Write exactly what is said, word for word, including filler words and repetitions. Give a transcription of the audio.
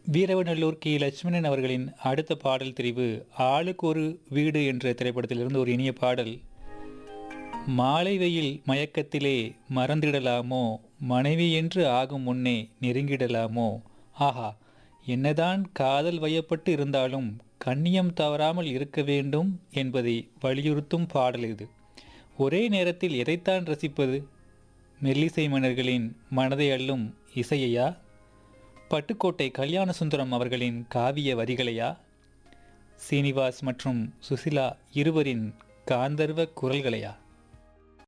வீரவநல்லூர் கி. லட்சுமணன் அவர்களின் அடுத்த பாடல் தெரிவு ஆளுக்கு ஒரு வீடு என்ற திரைப்படத்திலிருந்து ஒரு இனிய பாடல். மாலை வெயில் மயக்கத்திலே மறந்திடலாமோ, மனைவி என்று ஆகும் முன்னே நெருங்கிடலாமோ. ஆஹா, என்னதான் காதல் வயப்பட்டு இருந்தாலும் கண்ணியம் தவறாமல் இருக்க வேண்டும் என்பதை வலியுறுத்தும் பாடல் இது. ஒரே நேரத்தில் எதைத்தான் ரசிப்பது? மெல்லிசை மன்னர்களின் மனதை அள்ளும் இசையையா, பட்டுக்கோட்டை கல்யாண சுந்தரம் அவர்களின் காவிய வரிகளையா, சீனிவாஸ் மற்றும் சுசிலா இருவரின் காந்தர்வ குரல்களையா?